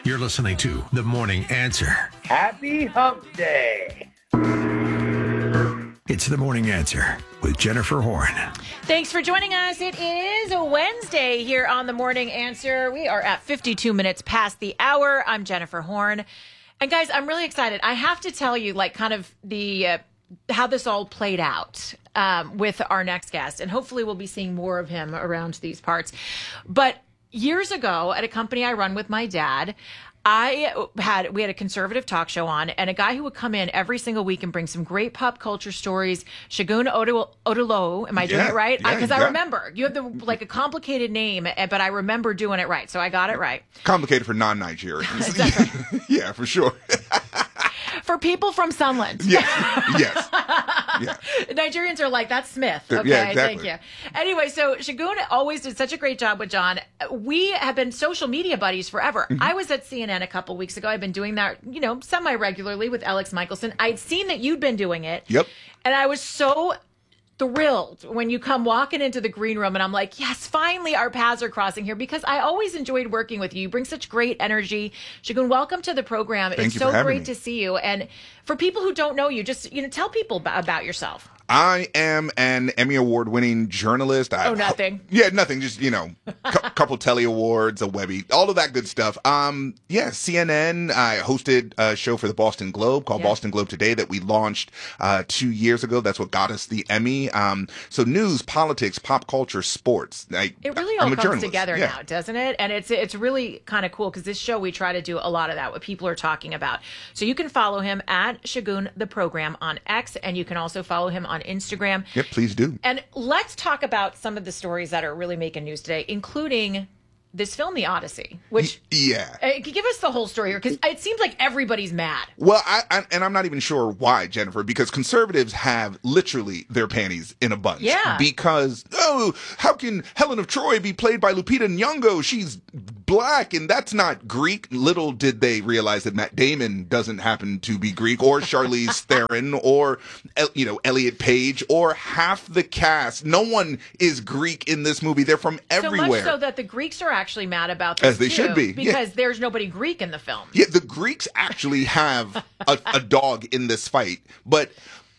You're listening to The Morning Answer. Happy Hump Day. It's The Morning Answer with Jennifer Horn. Thanks for joining us. It is a Wednesday here on The Morning Answer. We are at 52 minutes past the hour. I'm Jennifer Horn. And guys, I'm really excited. I have to tell you, like, kind of the how this all played out with our next guest. And hopefully we'll be seeing more of him around these parts. But years ago, at a company I run with my dad, we had a conservative talk show on, and a guy who would come in every single week and bring some great pop culture stories. Shagun Odolo, am I doing it right? Because I remember you have a complicated name, but I remember doing it right, so I got it right. Complicated for non-Nigerians. Right. Yeah, for sure. For people from Sunland. Yes. Yeah. Nigerians are like, that's Smith. Okay, yeah, exactly. Thank you. Anyway, so Shagun always did such a great job with John. We have been social media buddies forever. Mm-hmm. I was at CNN a couple weeks ago. I've been doing that, semi-regularly with Alex Michelson. I'd seen that you'd been doing it. Yep. And I was so thrilled when you come walking into the green room, and I'm like, yes, finally our paths are crossing here, because I always enjoyed working with you. You bring such great energy. Shagun, welcome to the program. Thank it's you so for having great me. to see you. And for people who don't know you, just tell people about yourself. I am an Emmy Award-winning journalist. Nothing. Yeah, nothing. Just, couple Telly Awards, a Webby, all of that good stuff. CNN, I hosted a show for the Boston Globe called Boston Globe Today that we launched 2 years ago. That's what got us the Emmy. So news, politics, pop culture, sports. It really all comes together now, doesn't it? And it's really kind of cool, because this show, we try to do a lot of that, what people are talking about. So you can follow him at Shagun the Program on X, and you can also follow him on Instagram. Yep, please do. And let's talk about some of the stories that are really making news today, including this film, The Odyssey, which give us the whole story here, because it seems like everybody's mad. Well, I'm not even sure why, Jennifer, because conservatives have literally their panties in a bunch. Yeah. Because, how can Helen of Troy be played by Lupita Nyong'o? She's black, and that's not Greek. Little did they realize that Matt Damon doesn't happen to be Greek, or Charlize Theron, or, Elliot Page, or half the cast. No one is Greek in this movie. They're from everywhere. So much so that the Greeks are actually mad about this, as they should be, because there's nobody Greek in the film. Yeah, the Greeks actually have a dog in this fight, but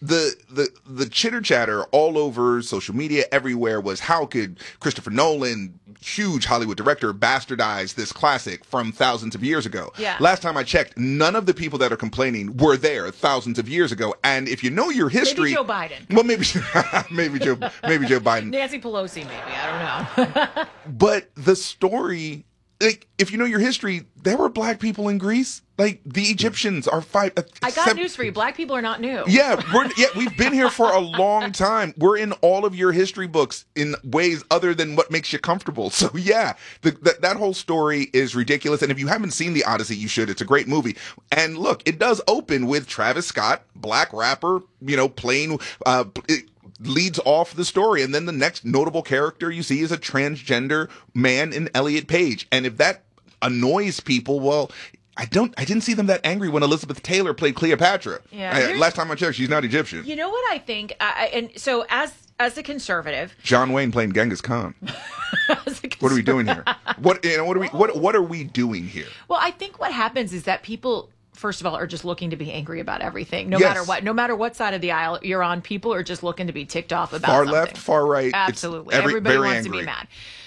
the chitter chatter all over social media everywhere was, how could Christopher Nolan, huge Hollywood director, bastardize this classic from thousands of years ago? Yeah. Last time I checked, none of the people that are complaining were there thousands of years ago. And if you know your history, maybe Joe Biden. Well, maybe Joe Biden. Nancy Pelosi, maybe, I don't know. But the story, if you know your history, there were black people in Greece. The Egyptians are I got news for you. Black people are not new. Yeah, we've been here for a long time. We're in all of your history books in ways other than what makes you comfortable. So yeah, that whole story is ridiculous. And if you haven't seen The Odyssey, you should. It's a great movie. And look, it does open with Travis Scott, black rapper, playing. It leads off the story, and then the next notable character you see is a transgender man in Elliot Page. And if that annoys people, well, I didn't see them that angry when Elizabeth Taylor played Cleopatra. Yeah. Last time I checked, she's not Egyptian. You know what I think? And so as a conservative, John Wayne playing Genghis Khan. What are we doing here? What are we doing here? Well, I think what happens is that people, first of all, are just looking to be angry about everything, no matter what side of the aisle you're on. People are just looking to be ticked off about far something. left, far right. Absolutely, everybody wants to be mad.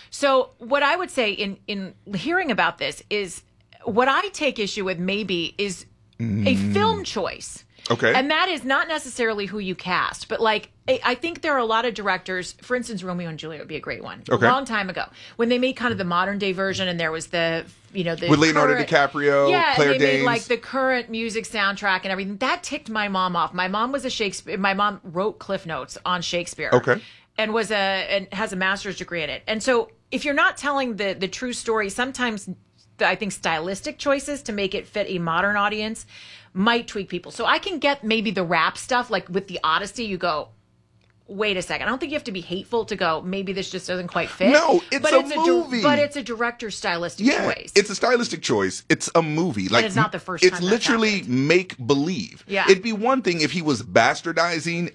So what I would say in hearing about this is, what I take issue with maybe is a film choice. Okay. And that is not necessarily who you cast, but I think there are a lot of directors, for instance, Romeo and Juliet would be a great one. Okay. A long time ago, when they made kind of the modern day version, and there was the with Leonardo DiCaprio, Claire and they Danes. made the current music soundtrack and everything. That ticked my mom off. My mom was my mom wrote Cliff Notes on Shakespeare. Okay. And has a master's degree in it. And so if you're not telling the true story, sometimes I think stylistic choices to make it fit a modern audience might tweak people. So I can get maybe the rap stuff, like with The Odyssey, you go, wait a second. I don't think you have to be hateful to go, maybe this just doesn't quite fit. No, it's a movie. But it's a director's stylistic choice. It's a stylistic choice. It's a movie. And it's not the first time it's literally make believe. Yeah. It'd be one thing if he was bastardizing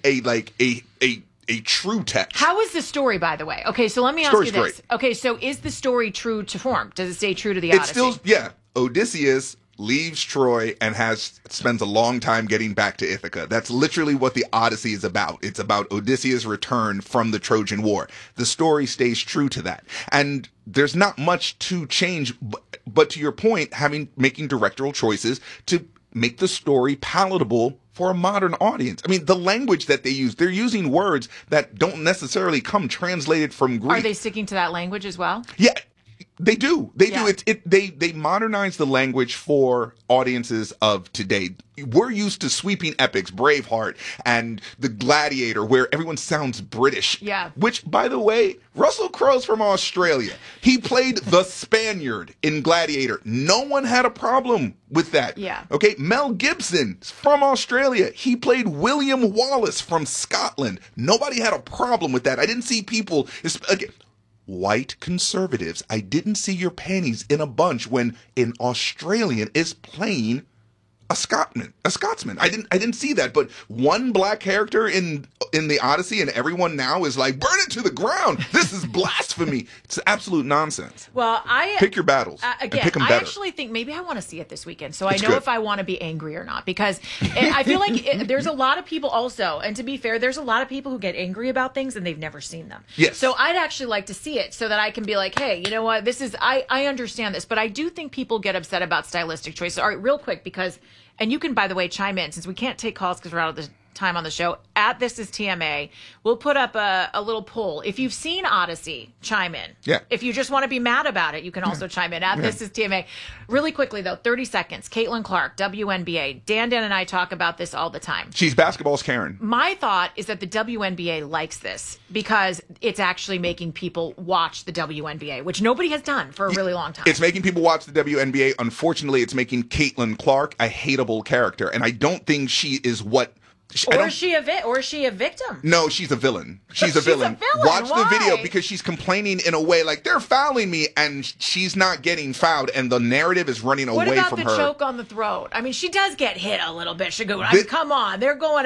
a true text. How is the story, by the way? Okay, so let me ask you this. Great. Okay, so is the story true to form? Does it stay true to the Odyssey? It's still, yeah. Odysseus leaves Troy and spends a long time getting back to Ithaca. That's literally what the Odyssey is about. It's about Odysseus' return from the Trojan War. The story stays true to that. And there's not much to change, but to your point, making directorial choices to make the story palatable for a modern audience. I mean, the language that they use, they're using words that don't necessarily come translated from Greek. Are they sticking to that language as well? Yeah. They do. They Yeah. do. They modernize the language for audiences of today. We're used to sweeping epics, Braveheart and The Gladiator, where everyone sounds British. Yeah. Which, by the way, Russell Crowe's from Australia. He played the Spaniard in Gladiator. No one had a problem with that. Yeah. Okay. Mel Gibson from Australia. He played William Wallace from Scotland. Nobody had a problem with that. I didn't see people. Again, white conservatives, I didn't see your panties in a bunch when an Australian is playing a Scotsman. I didn't see that, but one black character in the Odyssey, and everyone now is like, burn it to the ground. This is blasphemy. It's absolute nonsense. Well, Pick your battles. Again, and pick them I better. actually think maybe I want to see it this weekend, so I It's know good. if I want to be angry or not. Because I feel like there's a lot of people also, and to be fair, there's a lot of people who get angry about things and they've never seen them. Yes. So I'd actually like to see it so that I can be like, hey, you know what? I understand this, but I do think people get upset about stylistic choices. All right, real quick, because, and you can, by the way, chime in since we can't take calls because we're out of the time on the show. At This Is TMA, we'll put up a little poll. If you've seen Odyssey, chime in. Yeah. If you just want to be mad about it, you can also chime in. At This Is TMA. Really quickly, though, 30 seconds. Caitlin Clark, WNBA. Dan and I talk about this all the time. She's basketball's Karen. My thought is that the WNBA likes this because it's actually making people watch the WNBA, which nobody has done for a really long time. It's making people watch the WNBA. Unfortunately, it's making Caitlin Clark a hateable character, and I don't think she is what. Or is she a victim? No, she's a villain. She's a villain. Watch the video because she's complaining in a way like they're fouling me, and she's not getting fouled, and the narrative is running What away about from the her. choke on the throat? I mean, she does get hit a little bit. She go, I mean, come on, they're going